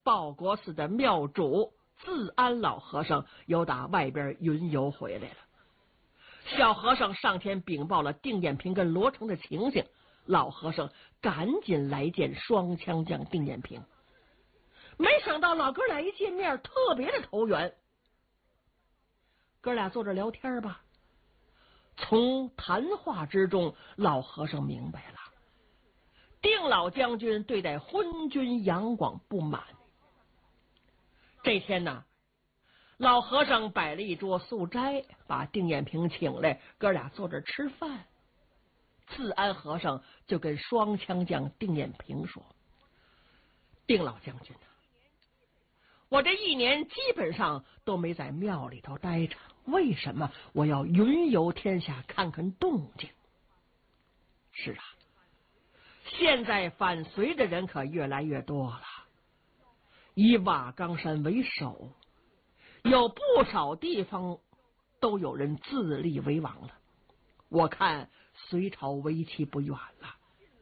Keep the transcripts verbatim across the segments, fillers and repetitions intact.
报国寺的庙主自安老和尚又打外边云游回来了。小和尚上前禀报了丁彦平跟罗成的情形，老和尚赶紧来见双枪将丁彦平。没想到老哥俩一见面特别的投缘，哥俩坐着聊天吧。从谈话之中，老和尚明白了，丁老将军对待昏君杨广不满。这天呢，老和尚摆了一桌素斋，把丁彦平请来，哥俩坐着吃饭。自安和尚就跟双枪将丁彦平说：“丁老将军啊，我这一年基本上都没在庙里头待着，为什么我要云游天下看看动静？是啊，现在反隋的人可越来越多了，以瓦岗山为首，有不少地方都有人自立为王了。我看隋朝为期不远了，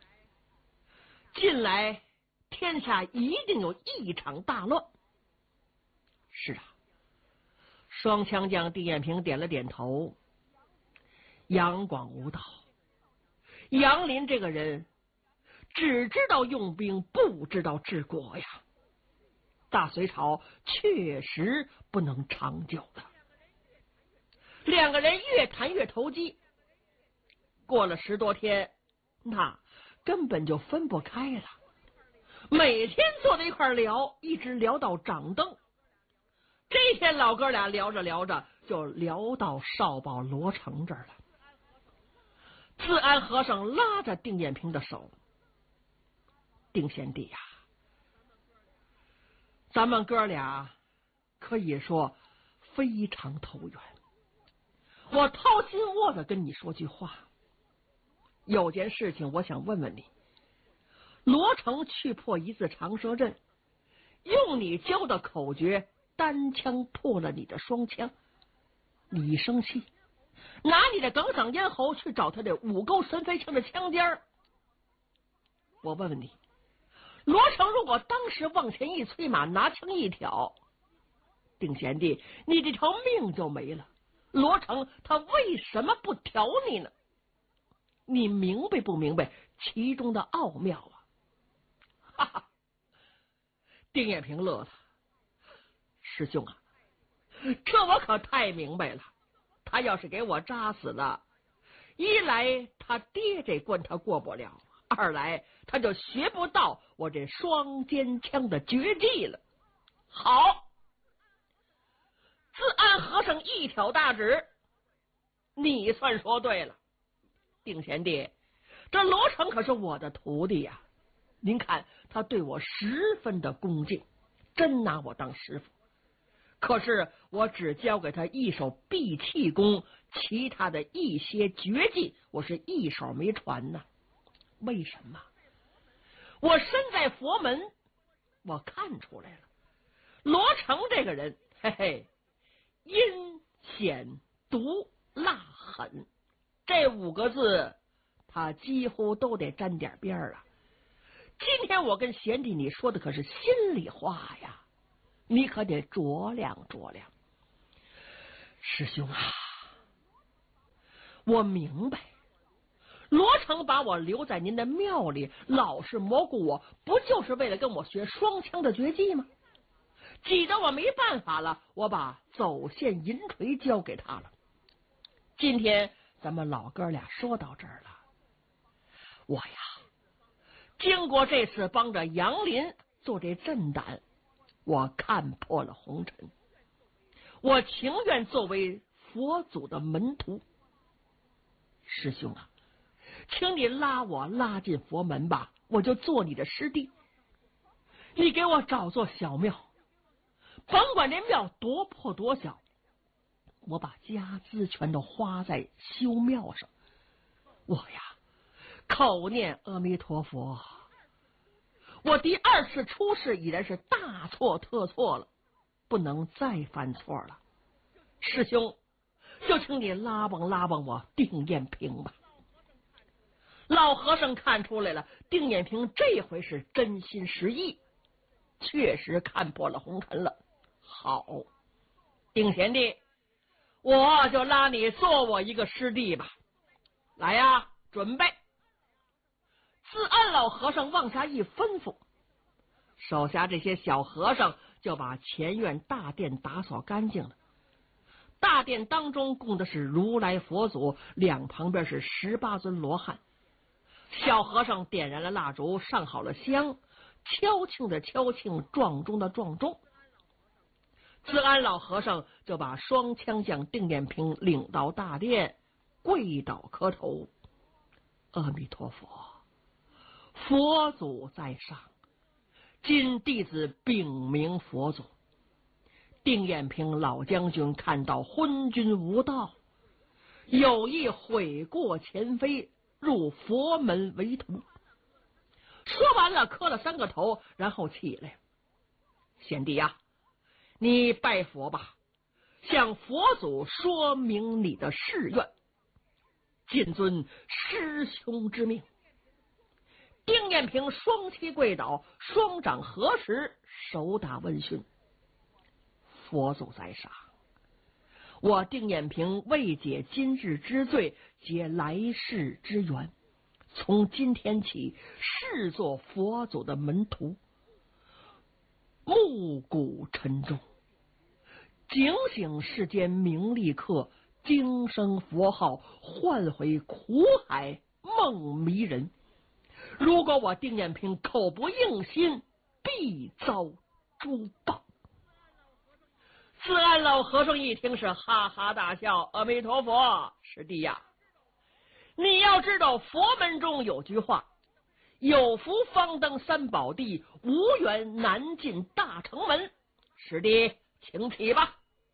近来天下一定有一场大乱。”是啊，双枪将丁彦平点了点头。杨广无道，杨林这个人只知道用兵，不知道治国呀。大隋朝确实不能长久的。两个人越谈越投机，过了十多天，那根本就分不开了。每天坐在一块聊，一直聊到掌灯。这天老哥俩聊着聊着，就聊到少保罗成这儿了。自安和尚拉着丁彦平的手：“丁贤弟呀、啊，咱们哥俩可以说非常投缘。我掏心窝子跟你说句话，有件事情我想问问你。罗成去破一字长蛇阵，用你教的口诀单枪破了你的双枪，你一生气，拿你的耿嗓咽喉去找他的五钩神飞枪的枪尖儿。我问问你，罗成如果当时往前一催马，拿枪一挑，丁贤弟，你这条命就没了。罗成他为什么不挑你呢？你明白不明白其中的奥妙啊？”哈哈，丁彦平乐了：“师兄啊，这我可太明白了。他要是给我扎死了，一来他爹这关他过不了，二来他就学不到我这双尖枪的绝技了。”好，自安和尚一挑大指：“你算说对了，丁贤弟，这罗成可是我的徒弟呀、啊。您看他对我十分的恭敬，真拿我当师傅。可是我只教给他一手闭气功，其他的一些绝技我是一手没传呢。为什么？我身在佛门，我看出来了，罗成这个人，嘿嘿，阴险毒辣狠，这五个字他几乎都得沾点边儿啊。今天我跟贤弟你说的可是心里话呀，你可得酌量酌量。师兄啊，我明白，罗成把我留在您的庙里，老是蘑菇我，不就是为了跟我学双枪的绝技吗？挤得我没办法了，我把走线银锤交给他了。今天咱们老哥俩说到这儿了，我呀经过这次帮着杨林做这阵胆，我看破了红尘，我情愿作为佛祖的门徒。师兄啊，请你拉我拉进佛门吧，我就做你的师弟。你给我找座小庙，甭管这庙多破多小，我把家资全都花在修庙上。我呀口念阿弥陀佛，我第二次出世已然是大错特错了，不能再犯错了。师兄，就请你拉帮拉帮我丁彦平吧。老和尚看出来了，丁彦平这回是真心实意， 确实看破了红尘了。好，定贤弟，我就拉你做我一个师弟吧。来呀，准备！自安老和尚往下一吩咐，手下这些小和尚就把前院大殿打扫干净了。大殿当中供的是如来佛祖，两旁边是十八尊罗汉。小和尚点燃了蜡烛，上好了香，敲磬的敲磬，撞钟的撞钟。自安老和尚就把双枪将定眼平领到大殿，跪倒磕头：阿弥陀佛，佛祖在上，今弟子禀明佛祖，定眼平老将军看到昏君无道，有意悔过前非，入佛门为徒。说完了，磕了三个头，然后起来：贤弟呀、啊，你拜佛吧，向佛祖说明你的誓愿，谨遵师兄之命。丁彦平双膝跪倒，双掌合十，手打问讯：佛祖在上，我丁彦平为解今日之罪，结来世之缘，从今天起誓做佛祖的门徒，暮鼓晨钟，警醒世间名利客，经生佛号，唤回苦海梦迷人。如果我丁彦平口不应心，必遭诛报。自安老和尚一听是哈哈大笑：阿弥陀佛，师弟呀，你要知道佛门中有句话，有福方登三宝地，无缘难进大城门。师弟请起吧。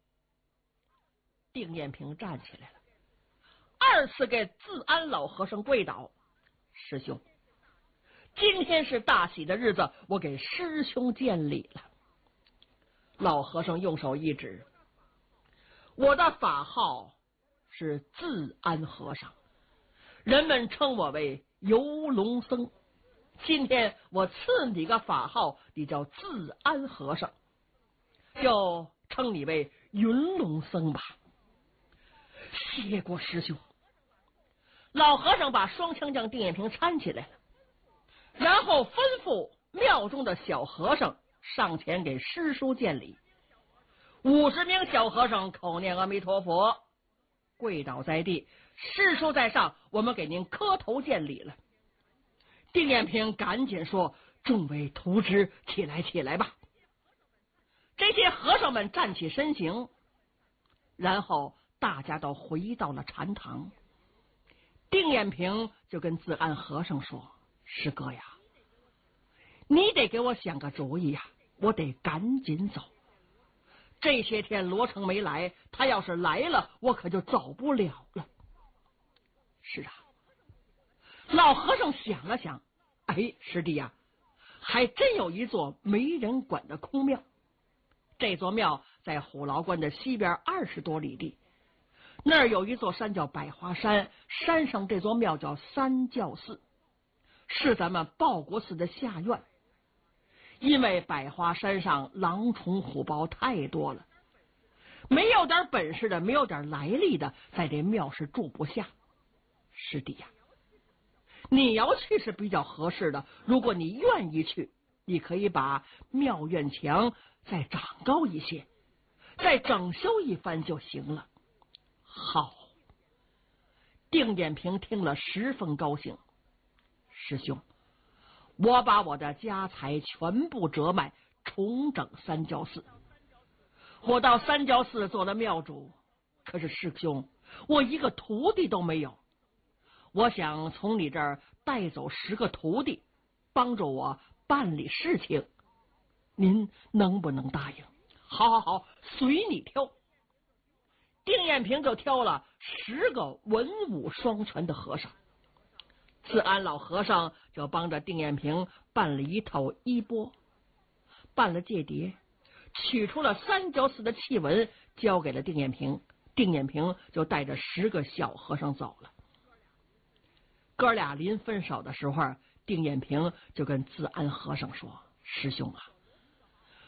定彦平站起来了，二次给自安老和尚跪倒：师兄，今天是大喜的日子，我给师兄见礼了。老和尚用手一指：我的法号是自安和尚，人们称我为游龙僧。今天我赐你个法号，你叫自安和尚，就称你为云龙僧吧。谢过师兄。老和尚把双枪将定眼平搀起来了，然后吩咐庙中的小和尚上前给师叔见礼。五十名小和尚口念阿弥陀佛，跪倒在地：师叔在上，我们给您磕头见礼了。定眼平赶紧说：众位徒之，起来起来吧。这些和尚们站起身形，然后大家都回到了禅堂。定眼平就跟自安和尚说：师哥呀，你得给我想个主意呀，我得赶紧走。这些天罗成没来，他要是来了，我可就走不了了。是啊，老和尚想了想：哎，师弟呀、啊，还真有一座没人管的空庙。这座庙在虎牢关的西边二十多里地，那儿有一座山叫百花山，山上这座庙叫三教寺，是咱们报国寺的下院。因为百花山上狼虫虎豹太多了，没有点本事的，没有点来历的，在这庙是住不下。师弟呀、啊，你要去是比较合适的，如果你愿意去，你可以把庙院墙再长高一些，再整修一番就行了。好。定眼平听了十分高兴：师兄，我把我的家财全部折卖，重整三教寺。我到三教寺做了庙主，可是师兄，我一个徒弟都没有。我想从你这儿带走十个徒弟，帮助我办理事情，您能不能答应？好好好，随你挑。定眼平就挑了十个文武双全的和尚。自安老和尚就帮着定眼平办了一套衣钵，办了戒牒，取出了三教寺的契文，交给了定眼平。定眼平就带着十个小和尚走了。哥俩临分手的时候，定眼平就跟自安和尚说：师兄啊，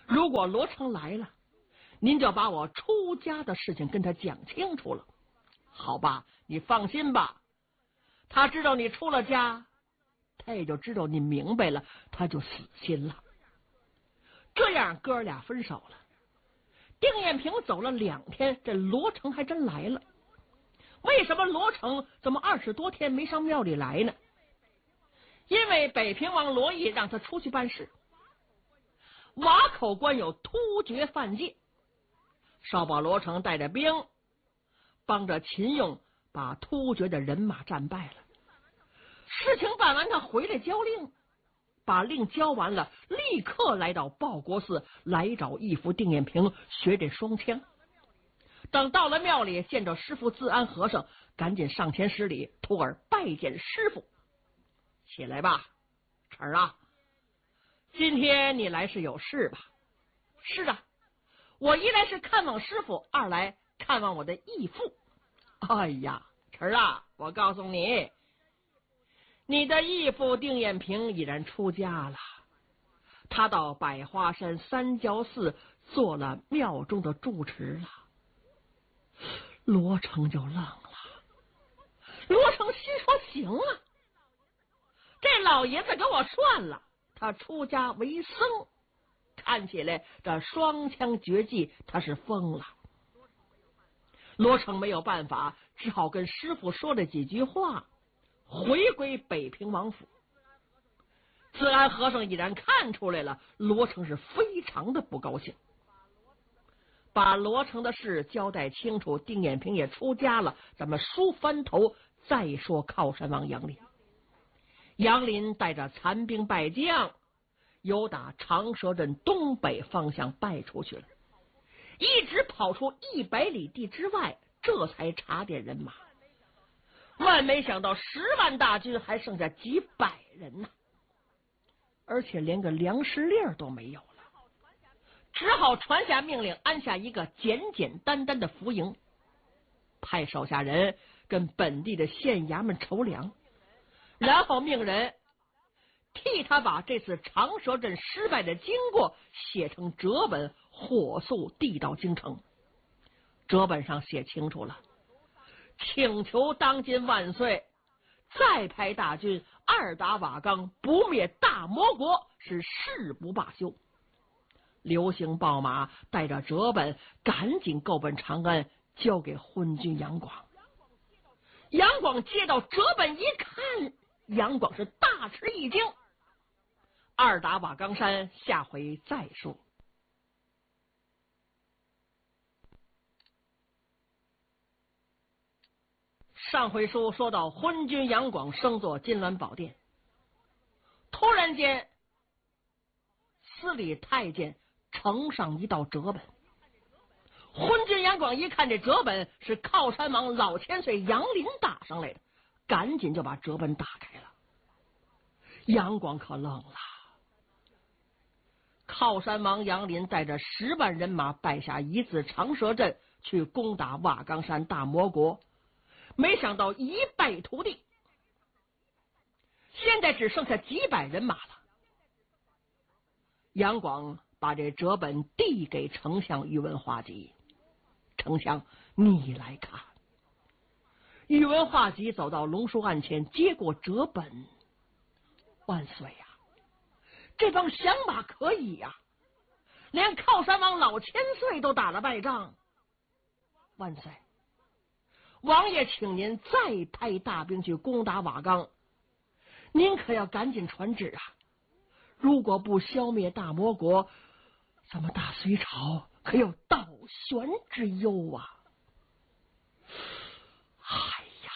如果罗成来了，您就把我出家的事情跟他讲清楚了。好吧，你放心吧，他知道你出了家，他也就知道你明白了，他就死心了。这样哥俩分手了。丁彦平走了两天，这罗成还真来了。为什么罗成怎么二十多天没上庙里来呢？因为北平王罗毅让他出去办事。瓦口关有突厥犯界，少保罗成带着兵帮着秦勇把突厥的人马战败了。事情办完，他回来交令，把令交完了，立刻来到报国寺来找义父丁彦平学这双枪。等到了庙里，见着师傅自安和尚，赶紧上前施礼，托尔拜见师傅。起来吧，晨儿啊，今天你来是有事吧？是啊，我一来是看望师傅，二来看望我的义父。哎呀，晨儿啊，我告诉你，你的义父丁彦平已然出家了，他到百花山三焦寺做了庙中的住持了。罗成就愣了，罗成心说行啊，这老爷子给我算了，他出家为僧，看起来这双枪绝技他是疯了。罗成没有办法，只好跟师傅说了几句话，回归北平王府。自安和尚已然看出来了，罗成是非常的不高兴，把罗成的事交代清楚，丁彦平也出家了，咱们梳翻头再说靠山王杨林。杨林带着残兵败将，由打长蛇镇东北方向败出去了，一直跑出一百里地之外，这才查点人马。万没想到十万大军还剩下几百人呢，而且连个粮食粒都没有了，只好传下命令，安下一个简简单单的浮营，派手下人跟本地的县衙门筹粮，然后命人替他把这次长蛇阵失败的经过写成折本，火速递到京城。折本上写清楚了，请求当今万岁再派大军二打瓦岗，不灭大魔国，是誓不罢休。流星暴马带着折本赶紧够奔长安，交给昏君杨广。杨广接到折本一看，杨广是大吃一惊。二打瓦岗山，下回再说。上回书说到昏君杨广升做金銮宝殿，突然间司礼太监呈上一道折本。昏君杨广一看这折本是靠山王老千岁杨林打上来的，赶紧就把折本打开了。杨广可愣了，靠山王杨林带着十万人马败下一字长蛇阵，去攻打瓦岗山大魔国，没想到一败涂地，现在只剩下几百人马了。杨广把这折本递给丞相宇文化及，丞相你来看。宇文化及走到龙书案前，接过折本，万岁呀、啊，这帮降马可以呀、啊，连靠山王老千岁都打了败仗。万岁，王爷请您再派大兵去攻打瓦岗，您可要赶紧传旨啊！如果不消灭大魔国，咱们大隋朝可有倒悬之忧啊！哎呀，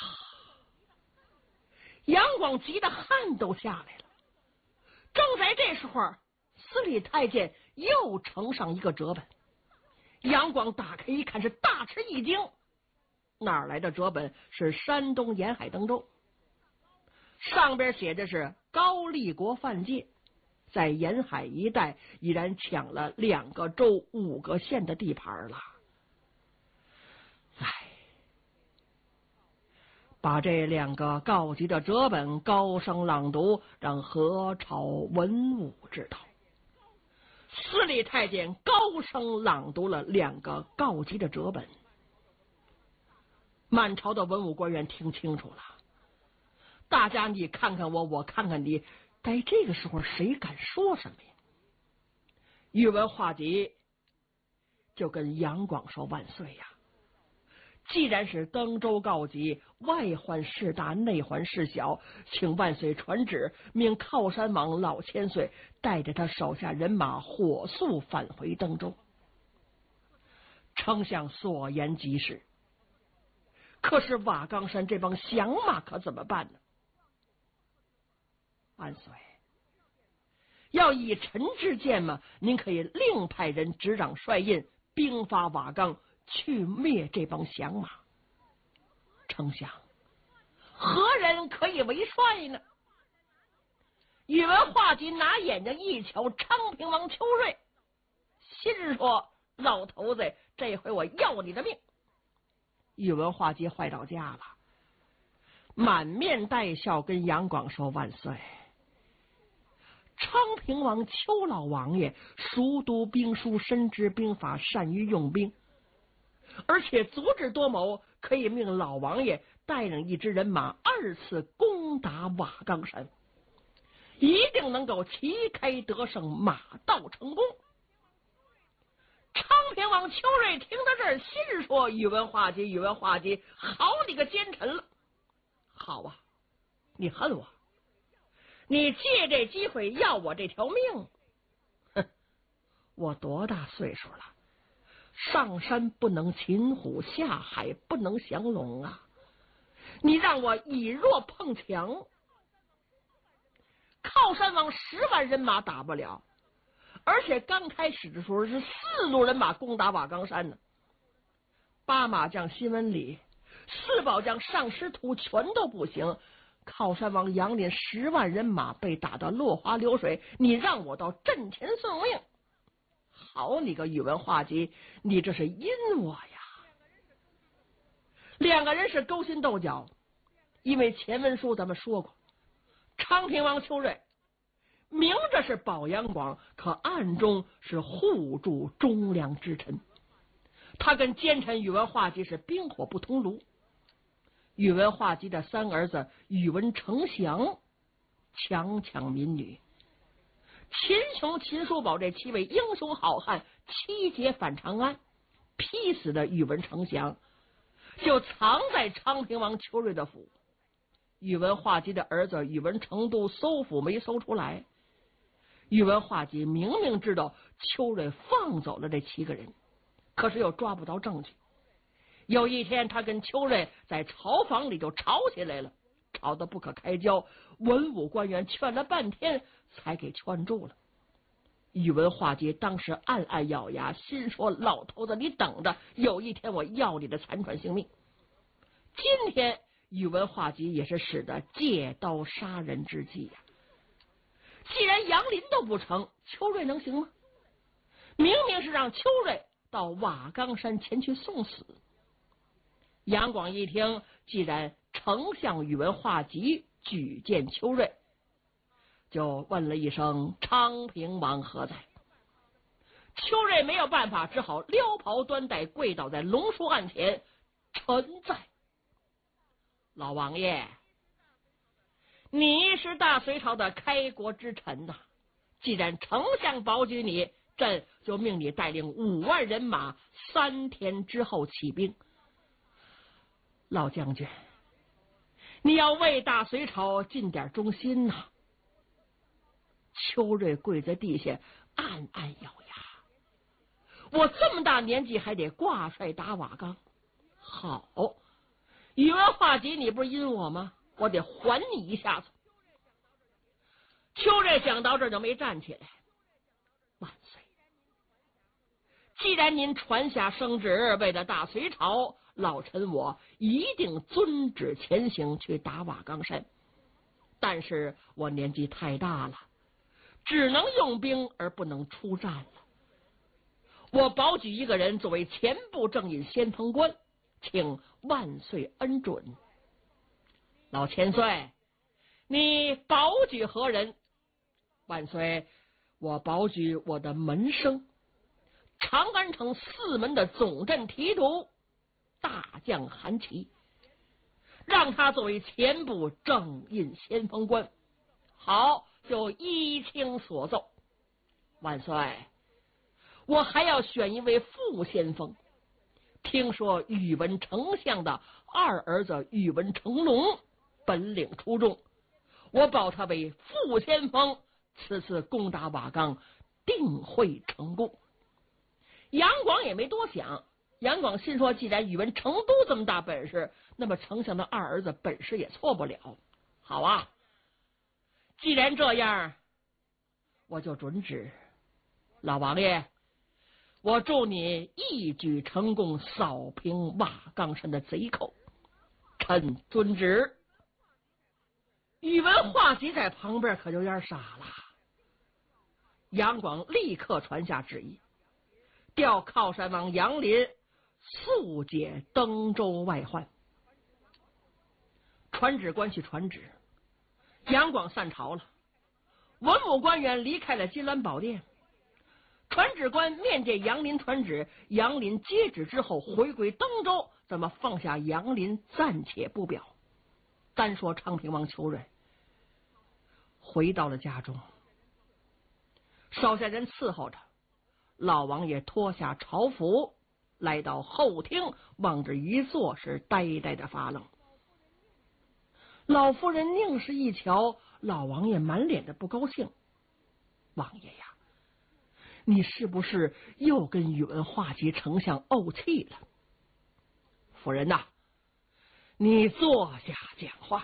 杨广急得汗都下来了。正在这时候，司礼太监又呈上一个折本。杨广打开一看，是大吃一惊。哪来的折本？是山东沿海登州，上边写的是高丽国犯界，在沿海一带已然抢了两个州五个县的地盘了。哎，把这两个告急的折本高声朗读，让何朝文武知道。 司礼太监高声朗读了两个告急的折本。满朝的文武官员听清楚了，大家你看看我，我看看你，在这个时候谁敢说什么呀？宇文化及就跟杨广说万岁呀！既然是登州告急，外患事大，内患事小，请万岁传旨，命靠山王老千岁带着他手下人马火速返回登州。丞相所言极是，可是瓦岗山这帮降马可怎么办呢？万岁，要以臣之见嘛，您可以另派人执掌帅印，兵发瓦岗，去灭这帮降马。丞相，何人可以为帅呢？宇文化及拿眼睛一瞧昌平王邱瑞，心说老头子，这回我要你的命。宇文化及坏到家了，满面带笑跟杨广说万岁，昌平王邱老王爷熟读兵书，深知兵法，善于用兵，而且足智多谋，可以命老王爷带领一支人马二次攻打瓦岗山，一定能够旗开得胜，马到成功。昌平王邱瑞听到这儿，心说宇文化及，宇文化及，好你个奸臣了！好啊，你恨我，你借这机会要我这条命。哼，我多大岁数了？上山不能擒虎，下海不能降龙啊！你让我以弱碰强，靠山王十万人马打不了，而且刚开始的时候是四路人马攻打瓦岗山呢。八马将辛文礼、四宝将尚师徒全都不行，靠山王杨林十万人马被打得落花流水，你让我到阵前送命？好你个宇文化及，你这是阴我呀！两个人是勾心斗角，因为前文书咱们说过，昌平王邱瑞明着是保杨广，可暗中是护助忠良之臣，他跟奸臣宇文化及是冰火不通炉。宇文化及的三儿子宇文丞相强抢民女，秦琼、秦叔宝这七位英雄好汉七劫反长安，劈死的宇文丞相就藏在昌平王邱瑞的府。宇文化及的儿子宇文成都搜府没搜出来，宇文化及明明知道邱瑞放走了这七个人，可是又抓不到证据。有一天他跟邱瑞在朝房里就吵起来了，吵得不可开交，文武官员劝了半天才给劝住了。宇文化及当时暗暗咬牙，心说老头子你等着，有一天我要你的残喘性命。今天宇文化及也是使得借刀杀人之计呀、啊。既然杨林都不成，邱瑞能行吗？明明是让邱瑞到瓦岗山前去送死。杨广一听，既然丞相宇文化及举荐邱瑞，就问了一声昌平王何在。邱瑞没有办法，只好撩袍端带，跪倒在龙书案前，臣在。老王爷，你是大隋朝的开国之臣呐、啊，既然丞相保举你，朕就命你带领五万人马，三天之后起兵。老将军，你要为大隋朝尽点忠心呐、啊！邱瑞跪在地下，暗暗咬牙。我这么大年纪还得挂帅打瓦岗，好，宇文化及，你不是阴我吗？我得还你一下子。邱瑞讲到这儿就没站起来。万岁！既然您传下圣旨，为了大隋朝，老臣我一定遵旨前行，去打瓦岗山。但是我年纪太大了，只能用兵而不能出战了。我保举一个人作为前部正印先锋官，请万岁恩准。老千岁，你保举何人？万岁， 我保举我的门生，长安城四门的总镇提督大将韩琦，让他作为前部正印先锋官，好，就依卿所奏。万岁，我还要选一位副先锋。听说宇文丞相的二儿子宇文成龙本领出众，我保他为副先锋，此次攻打瓦岗定会成功。杨广也没多想，杨广心说，既然宇文成都这么大本事，那么丞相的二儿子本事也错不了。好啊，既然这样，我就准旨，老王爷，我祝你一举成功，扫平瓦岗山的贼寇。臣遵旨。宇文化及在旁边可就有点傻了。杨广立刻传下旨意，调靠山王杨林速解登州外患。传旨官去传旨，杨广散朝了，文武官员离开了金銮宝殿。传旨官面见杨林传旨，杨林接旨之后回归登州，怎么放下杨林暂且不表，单说昌平王邱瑞回到了家中，手下人伺候着，老王爷脱下朝服，来到后厅，望着一座，是呆呆的发愣。老夫人宁氏一瞧，老王爷满脸的不高兴。王爷呀，你是不是又跟宇文化及丞相怄气了？夫人呐，你坐下讲话。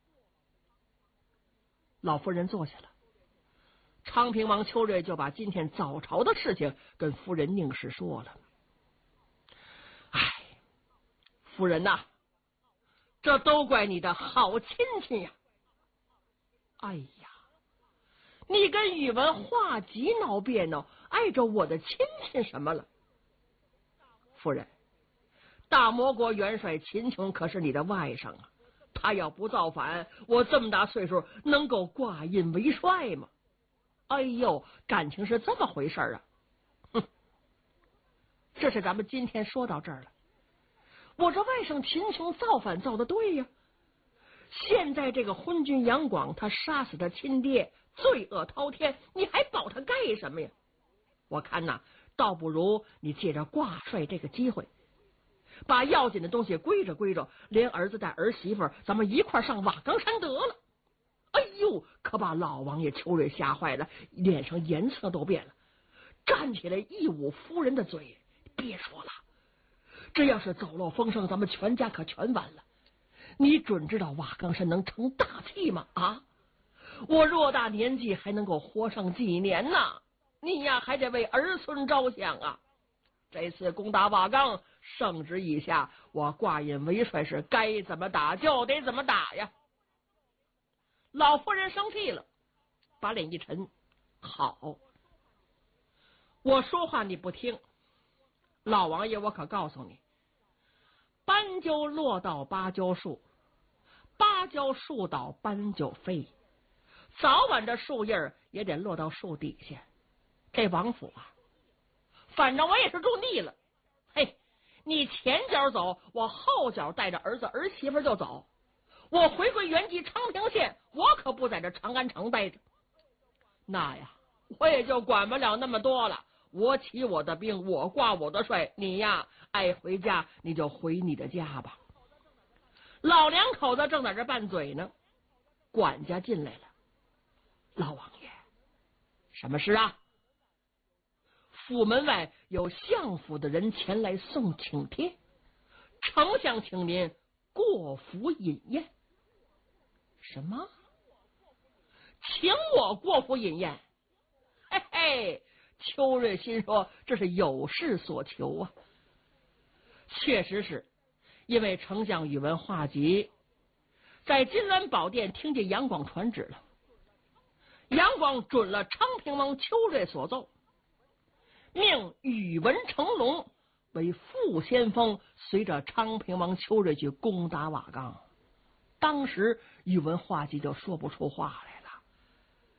老夫人坐下了，昌平王邱瑞就把今天早朝的事情跟夫人宁氏说了。哎，夫人呐，这都怪你的好亲戚呀！哎呀，你跟宇文化及闹别扭，碍着我的亲戚什么了？夫人，大魔国元帅秦琼可是你的外甥啊，他要不造反，我这么大岁数能够挂印为帅吗？哎呦，感情是这么回事啊！哼，这是咱们今天说到这儿了。我这外甥秦琼造反造的对呀，现在这个昏君杨广他杀死他亲爹，罪恶滔天，你还保他干什么呀？我看呐，倒不如你借着挂帅这个机会，把要紧的东西归着归着，连儿子带儿媳妇咱们一块上瓦岗山得了。哎呦，可把老王爷邱瑞吓坏了，脸上颜色都变了，站起来一捂夫人的嘴，别说了，这要是走漏风声，咱们全家可全完了。你准知道瓦岗山能成大器吗？啊，我偌大年纪还能够活上几年呢？你呀还得为儿孙着想啊！这次攻打瓦岗，圣旨已下，我挂印为帅是该怎么打就得怎么打呀！老夫人生气了，把脸一沉，好，我说话你不听，老王爷我可告诉你，斑鸠落到芭蕉树，芭蕉树倒斑鸠飞，早晚这树叶也得落到树底下。这王府啊，反正我也是种地了。嘿，你前脚走，我后脚带着儿子儿媳妇就走。我回归原籍昌平县，我可不在这长安城待着。那呀，我也就管不了那么多了。我起我的兵，我挂我的帅，你呀爱回家你就回你的家吧。老两口子正在这拌嘴呢，管家进来了。老王爷，什么事啊？府门外有相府的人前来送请帖，丞相请您过府饮宴。什么？请我过府饮宴？嘿嘿，邱瑞心说这是有事所求啊。确实是因为丞相宇文化及在金銮宝殿听见杨广传旨了，杨广准了昌平王邱瑞所奏，命宇文成龙为副先锋，随着昌平王邱瑞去攻打瓦岗。当时宇文化及就说不出话来了。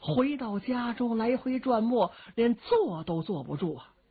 回到家中来回转磨，连坐都坐不住啊！